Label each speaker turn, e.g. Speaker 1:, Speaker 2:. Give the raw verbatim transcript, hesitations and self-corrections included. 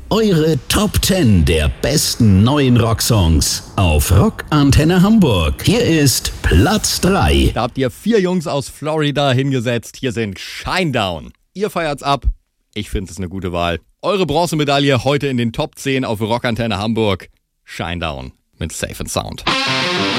Speaker 1: Eure Top zehn der besten neuen Rocksongs auf Rockantenne Hamburg. Hier ist Platz drei.
Speaker 2: Da habt ihr vier Jungs aus Florida hingesetzt. Hier sind Shinedown. Ihr feiert's ab. Ich finde es eine gute Wahl. Eure Bronzemedaille heute in den Top zehn auf Rockantenne Hamburg. Shinedown mit Safe and Sound.